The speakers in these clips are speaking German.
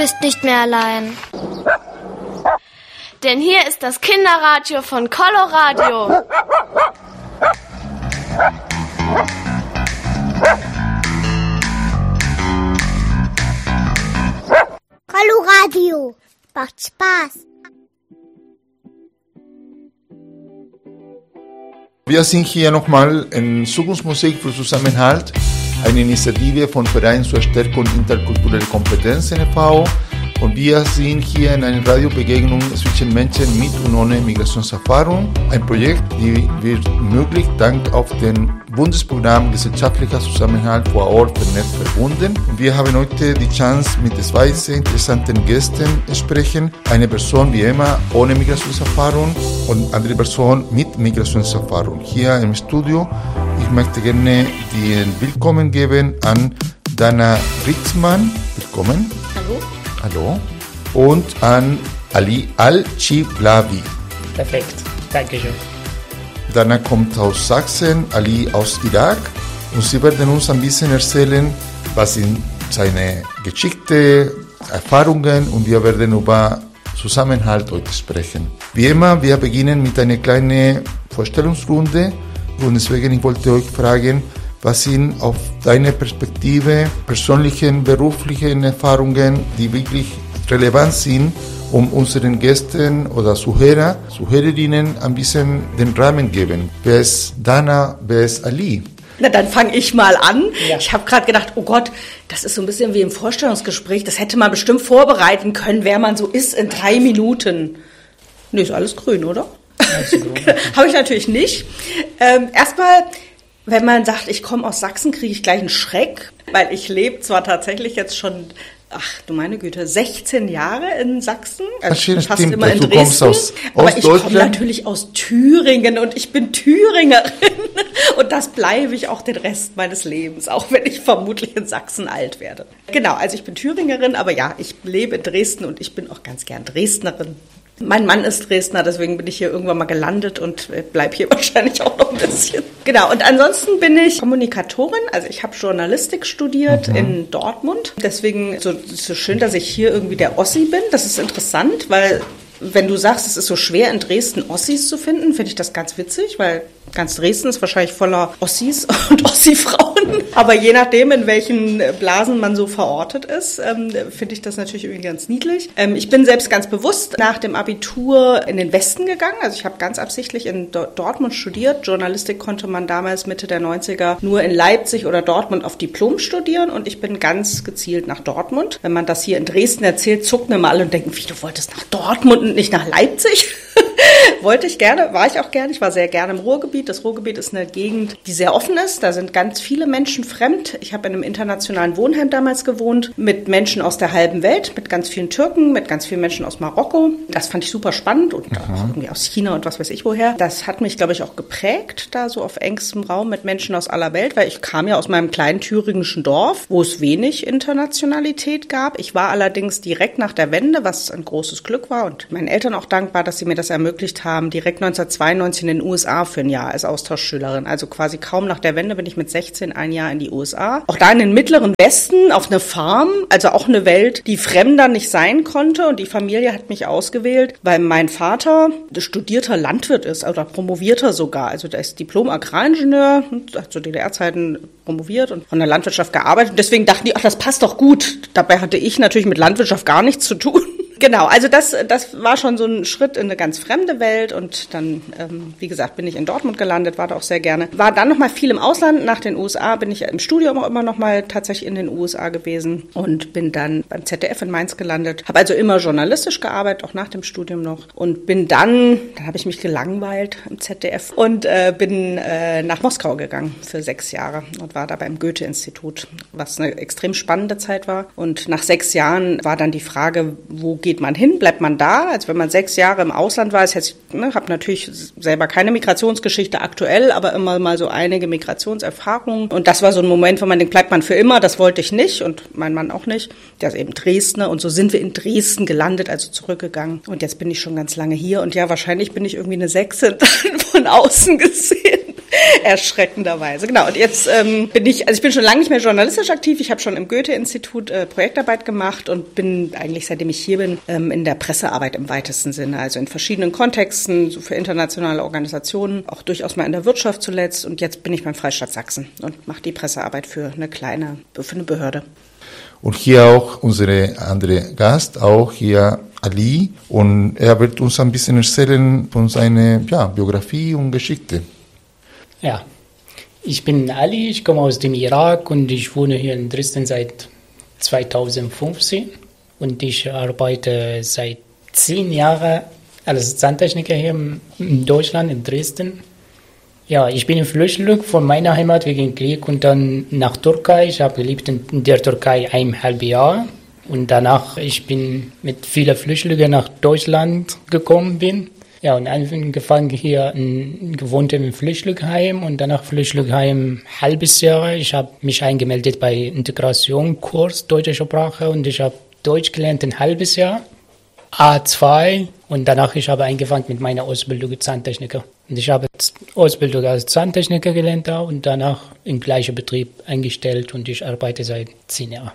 bist nicht mehr allein. Denn hier ist das Kinderradio von Coloradio. Coloradio macht Spaß. Wir sind hier nochmal in Zukunftsmusik für Zusammenhalt, eine Initiative von Verein zur Stärkung interkultureller Kompetenzen e.V. Und wir sind hier in einer Radiobegegnung zwischen Menschen mit und ohne Migrationserfahrung. Ein Projekt, die wird möglich dank auf dem Bundesprogramm Gesellschaftlicher Zusammenhalt vor Ort vernetzt verbunden. Und wir haben heute die Chance, mit zwei sehr interessanten Gästen zu sprechen. Eine Person wie immer ohne Migrationserfahrung und andere Person mit Migrationserfahrung. Hier im Studio, ich möchte gerne den Willkommen geben an Dana Ritzmann. Willkommen. Hallo. Hallo. Und an Ali Al-Chiblavi. Perfekt, danke schön. Dana kommt aus Sachsen, Ali aus Irak. Und sie werden uns ein bisschen erzählen, was sind seine Geschichte, Erfahrungen, und wir werden über Zusammenhalt heute sprechen. Wie immer, wir beginnen mit einer kleinen Vorstellungsrunde. Und deswegen, ich wollte euch fragen, was sind auf deine Perspektive persönlichen, beruflichen Erfahrungen, die wirklich relevant sind, um unseren Gästen oder Zuhörerinnen ein bisschen den Rahmen geben? Wer ist Dana, wer ist Ali? Na, dann fange ich mal an. Ja. Ich habe gerade gedacht, oh Gott, das ist so ein bisschen wie im Vorstellungsgespräch. Das hätte man bestimmt vorbereiten können, wer man so ist in 3 Minuten. Nee, ist alles grün, oder? Habe ich natürlich nicht. Erstmal, wenn man sagt, ich komme aus Sachsen, kriege ich gleich einen Schreck, weil ich lebe zwar tatsächlich jetzt schon, ach du meine Güte, 16 Jahre in Sachsen, also fast stimmt, immer in du Dresden, kommst aus aber ich komme natürlich aus Thüringen und ich bin Thüringerin und das bleibe ich auch den Rest meines Lebens, auch wenn ich vermutlich in Sachsen alt werde. Genau, also ich bin Thüringerin, aber ja, ich lebe in Dresden und ich bin auch ganz gern Dresdnerin. Mein Mann ist Dresdner, deswegen bin ich hier irgendwann mal gelandet und bleibe hier wahrscheinlich auch noch ein bisschen. Genau, und ansonsten bin ich Kommunikatorin, also ich habe Journalistik studiert in Dortmund. Deswegen ist es so schön, dass ich hier irgendwie der Ossi bin. Das ist interessant, weil wenn du sagst, es ist so schwer in Dresden Ossis zu finden, finde ich das ganz witzig, weil ganz Dresden ist wahrscheinlich voller Ossis und Ossi-Frauen. Aber je nachdem, in welchen Blasen man so verortet ist, finde ich das natürlich irgendwie ganz niedlich. Ich bin selbst ganz bewusst nach dem Abitur in den Westen gegangen. Also ich habe ganz absichtlich in Dortmund studiert. Journalistik konnte man damals Mitte der 90er nur in Leipzig oder Dortmund auf Diplom studieren. Und ich bin ganz gezielt nach Dortmund. Wenn man das hier in Dresden erzählt, zucken immer alle und denken, wie, du wolltest nach Dortmund und nicht nach Leipzig? Wollte ich gerne, war ich auch gerne. Ich war sehr gerne im Ruhrgebiet. Das Ruhrgebiet ist eine Gegend, die sehr offen ist. Da sind ganz viele Menschen fremd. Ich habe in einem internationalen Wohnheim damals gewohnt, mit Menschen aus der halben Welt, mit ganz vielen Türken, mit ganz vielen Menschen aus Marokko. Das fand ich super spannend und auch irgendwie aus China und was weiß ich woher. Das hat mich, glaube ich, auch geprägt, da so auf engstem Raum mit Menschen aus aller Welt, weil ich kam ja aus meinem kleinen thüringischen Dorf, wo es wenig Internationalität gab. Ich war allerdings direkt nach der Wende, was ein großes Glück war und meinen Eltern auch dankbar, dass sie mir das ermöglicht haben, direkt 1992 in den USA für ein Jahr als Austauschschülerin. Also quasi kaum nach der Wende bin ich mit 16 ein Jahr in die USA. Auch da in den mittleren Westen auf eine Farm, also auch eine Welt, die fremder nicht sein konnte. Und die Familie hat mich ausgewählt, weil mein Vater studierter Landwirt ist oder promovierter sogar. Also der ist Diplom-Agraringenieur, hat zu DDR-Zeiten promoviert und von der Landwirtschaft gearbeitet. Und deswegen dachten die, ach, das passt doch gut. Dabei hatte ich natürlich mit Landwirtschaft gar nichts zu tun. Genau, also das war schon so ein Schritt in eine ganz fremde Welt und dann, wie gesagt, bin ich in Dortmund gelandet, war da auch sehr gerne. War dann noch mal viel im Ausland, nach den USA bin ich im Studium auch immer noch mal tatsächlich in den USA gewesen und bin dann beim ZDF in Mainz gelandet. Habe also immer journalistisch gearbeitet, auch nach dem Studium noch und bin dann habe ich mich gelangweilt im ZDF und bin nach Moskau gegangen für 6 Jahre und war da beim Goethe-Institut, was eine extrem spannende Zeit war. Und nach 6 Jahren war dann die Frage, wo geht man hin? Bleibt man da? Also wenn man 6 Jahre im Ausland war, ich habe natürlich selber keine Migrationsgeschichte aktuell, aber immer mal so einige Migrationserfahrungen. Und das war so ein Moment, wo man denkt, bleibt man für immer? Das wollte ich nicht und mein Mann auch nicht. Der ist eben Dresdner und so sind wir in Dresden gelandet, also zurückgegangen. Und jetzt bin ich schon ganz lange hier und ja, wahrscheinlich bin ich irgendwie eine Sächsin von außen gesehen. Erschreckenderweise, genau. Und jetzt ich bin schon lange nicht mehr journalistisch aktiv. Ich habe schon im Goethe-Institut Projektarbeit gemacht und bin eigentlich, seitdem ich hier bin, in der Pressearbeit im weitesten Sinne. Also in verschiedenen Kontexten, so für internationale Organisationen, auch durchaus mal in der Wirtschaft zuletzt. Und jetzt bin ich beim Freistaat Sachsen und mache die Pressearbeit für eine Behörde. Und hier auch unsere andere Gast, auch hier Ali. Und er wird uns ein bisschen erzählen von seiner Biografie und Geschichte. Ja, ich bin Ali, ich komme aus dem Irak und ich wohne hier in Dresden seit 2015 und ich arbeite seit 10 Jahren als Zahntechniker hier in Deutschland, in Dresden. Ja, ich bin Flüchtling von meiner Heimat wegen Krieg und dann nach Türkei. Ich habe gelebt in der Türkei 1,5 Jahre und danach ich bin mit vielen Flüchtlingen nach Deutschland gekommen bin. Ja, und angefangen hier gewohnt im Flüchtlingsheim und danach Flüchtlingsheim halbes Jahr. Ich habe mich eingemeldet bei Integrationskurs Deutsche Sprache und ich habe Deutsch gelernt ein halbes Jahr, A2 und danach ich habe angefangen mit meiner Ausbildung als Zahntechniker. Und ich habe Ausbildung als Zahntechniker gelernt und danach im gleichen Betrieb eingestellt und ich arbeite seit 10 Jahren.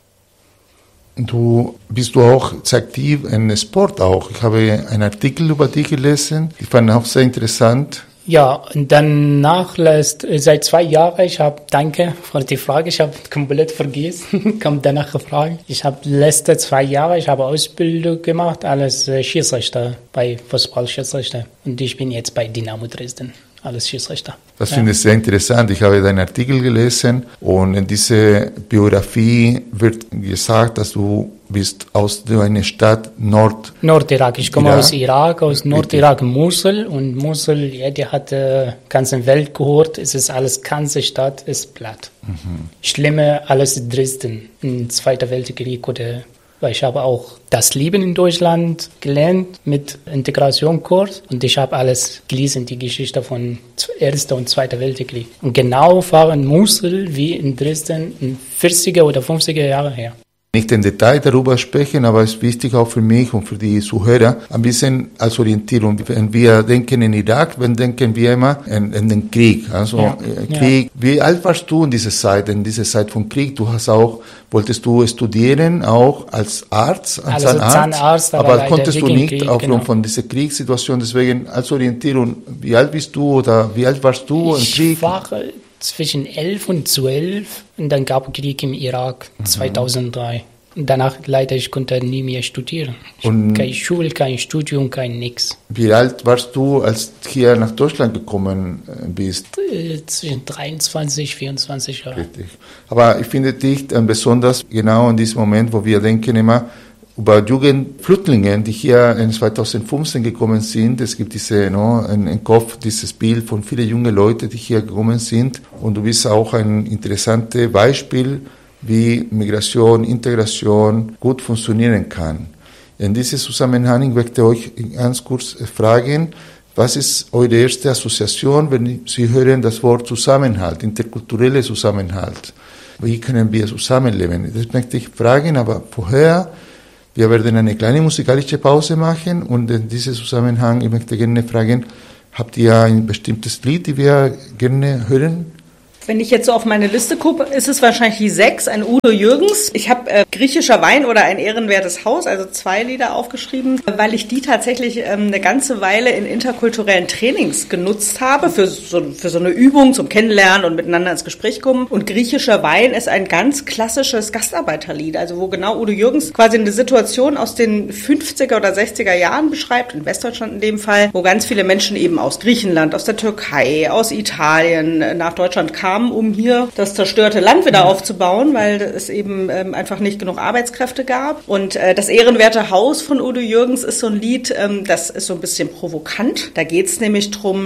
Bist du auch sehr aktiv in Sport auch? Ich habe einen Artikel über dich gelesen, ich fand auch sehr interessant. Ja, und danach seit 2 Jahren, danke für die Frage, ich habe komplett vergessen, kommt danach gefragt. Ich habe letzte 2 Jahre, ich habe Ausbildung gemacht als Schiedsrichter, bei Fußballschiedsrichter und ich bin jetzt bei Dynamo Dresden. Alles Schiedsrichter. Das finde ich sehr interessant. Ich habe deinen Artikel gelesen und in dieser Biografie wird gesagt, dass du bist aus einer Stadt Nordirak. Ich komme aus Irak, aus Nordirak, Mosul. Und Mosul, ja, die hat ganze Welt gehört. Es ist alles, ganze Stadt ist platt. Schlimme alles Dresden im Zweiten Weltkrieg weil ich habe auch das Leben in Deutschland gelernt mit Integrationskurs und ich habe alles gelesen, die Geschichte von Erster und Zweiter Weltkrieg. Und genau war in Mosul wie in Dresden in 40er oder 50er Jahre her. Nicht im Detail darüber sprechen, aber es ist wichtig auch für mich und für die Zuhörer ein bisschen als Orientierung. Wenn wir denken in Irak, dann denken wir immer in den Krieg. Also Krieg. Ja. Wie alt warst du in dieser Zeit von Krieg? Wolltest du studieren, auch als Arzt, als Zahnarzt, aber konntest du nicht aufgrund von dieser Kriegssituation. Deswegen als Orientierung, wie alt bist du oder wie alt warst du im Krieg? Ich war zwischen 11 und 12 und dann gab es Krieg im Irak 2003. Und danach leider, ich konnte nie mehr studieren. Keine Schule, kein Studium, kein nix. Wie alt warst du, als du hier nach Deutschland gekommen bist? Zwischen 23, 24 Jahre. Richtig. Aber ich finde dich besonders genau in diesem Moment, wo wir denken immer über Jugendflüchtlinge, die hier in 2015 gekommen sind. Es gibt im Kopf dieses Bild von vielen jungen Leuten, die hier gekommen sind. Und du bist auch ein interessantes Beispiel, wie Migration, Integration gut funktionieren kann. In diesem Zusammenhang möchte ich euch ganz kurz fragen, was ist eure erste Assoziation, wenn Sie hören das Wort Zusammenhalt, interkultureller Zusammenhalt? Wie können wir zusammenleben? Das möchte ich fragen, aber vorher, wir werden eine kleine musikalische Pause machen und in diesem Zusammenhang, ich möchte gerne fragen, habt ihr ein bestimmtes Lied, das wir gerne hören? Wenn ich jetzt so auf meine Liste gucke, ist es wahrscheinlich die 6, ein Udo Jürgens. Ich habe Griechischer Wein oder Ein ehrenwertes Haus, also 2 Lieder aufgeschrieben, weil ich die tatsächlich eine ganze Weile in interkulturellen Trainings genutzt habe, für so eine Übung zum Kennenlernen und miteinander ins Gespräch kommen. Und Griechischer Wein ist ein ganz klassisches Gastarbeiterlied, also wo genau Udo Jürgens quasi eine Situation aus den 50er oder 60er Jahren beschreibt, in Westdeutschland in dem Fall, wo ganz viele Menschen eben aus Griechenland, aus der Türkei, aus Italien nach Deutschland kamen, um hier das zerstörte Land wieder aufzubauen, weil es eben einfach nicht genug Arbeitskräfte gab. Und das ehrenwerte Haus von Udo Jürgens ist so ein Lied, das ist so ein bisschen provokant. Da geht es nämlich drum,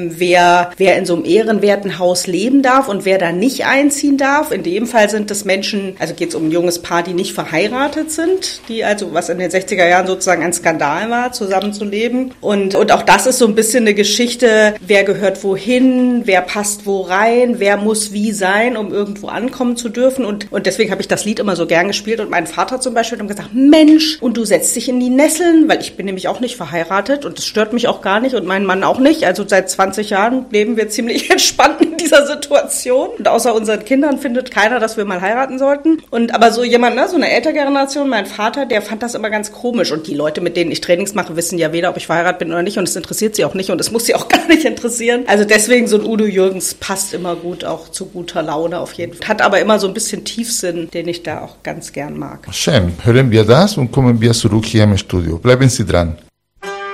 wer in so einem ehrenwerten Haus leben darf und wer da nicht einziehen darf. In dem Fall sind das Menschen, also geht es um ein junges Paar, die nicht verheiratet sind, die also, was in den 60er Jahren sozusagen ein Skandal war, zusammenzuleben. Und auch das ist so ein bisschen eine Geschichte, wer gehört wohin, wer passt wo rein, wer wer muss wie sein, um irgendwo ankommen zu dürfen. Und deswegen habe ich das Lied immer so gern gespielt. Und mein Vater zum Beispiel hat gesagt, Mensch, und du setzt dich in die Nesseln, weil ich bin nämlich auch nicht verheiratet und das stört mich auch gar nicht und mein Mann auch nicht. Also seit 20 Jahren leben wir ziemlich entspannt in dieser Situation. Und außer unseren Kindern findet keiner, dass wir mal heiraten sollten. Aber so jemand, ne, so eine ältere Generation, mein Vater, der fand das immer ganz komisch. Und die Leute, mit denen ich Trainings mache, wissen ja weder, ob ich verheiratet bin oder nicht. Und es interessiert sie auch nicht und es muss sie auch gar nicht interessieren. Also deswegen so ein Udo Jürgens passt immer gut, auch zu guter Laune auf jeden Fall. Hat aber immer so ein bisschen Tiefsinn, den ich da auch ganz gern mag. Schön. Hören wir das und kommen wir zurück hier im Studio. Bleiben Sie dran.